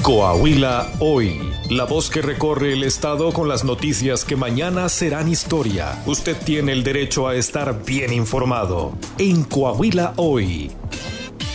Coahuila Hoy, la voz que recorre el estado con las noticias que mañana serán historia. Usted tiene el derecho a estar bien informado. En Coahuila Hoy,